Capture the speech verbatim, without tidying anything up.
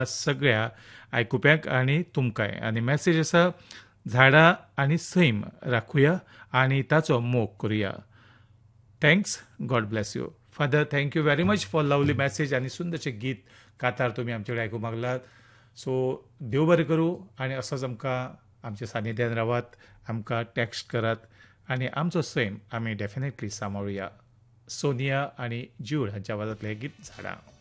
सगळ्या आयकुप्यांक आनी तुमकांय आनी मॅसेज आसा झाडां आनी सैम राखुया आनी ताचो मोग करुया. Thanks. God bless you. Father, thank you very much for lovely message आनी सुंदरशें गीत कातार तुमी आमचे कडेन आयकूंक मागलात. सो देव बरें करूं आनी असोच आमकां आमच्या सानिध्यान रावात, आमकां टॅक्स्ट करात आनी आमचो सैम आमी डेफिनेटली सांबाळुया. सोनिया आनी ज्यूड हांच्या आवाजांतलें गीत झाडां.